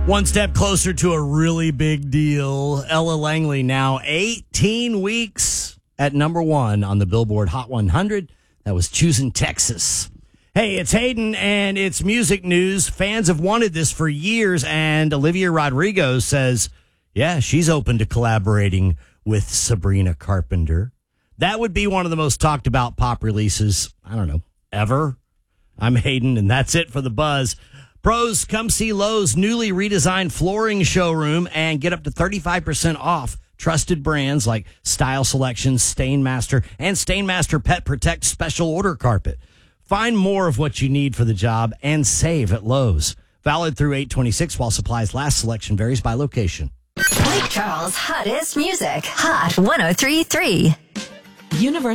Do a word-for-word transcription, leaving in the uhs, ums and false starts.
One step closer to a really big deal. Ella Langley now eighteen weeks at number one on the Billboard Hot one hundred. That was Choosing Texas. Hey, it's Hayden, and it's music news. Fans have wanted this for years, and Olivia Rodrigo says, yeah, she's open to collaborating with Sabrina Carpenter. That would be one of the most talked about pop releases, I don't know, ever. I'm Hayden, and that's it for the buzz. Pros, come see Lowe's newly redesigned flooring showroom and get up to thirty-five percent off trusted brands like Style Selections, Stainmaster, and Stainmaster Pet Protect Special Order Carpet. Find more of what you need for the job and save at Lowe's. Valid through eight twenty-six while supplies last. Selection varies by location. Lake Charles' hottest music. Hot one oh three point three. Universal.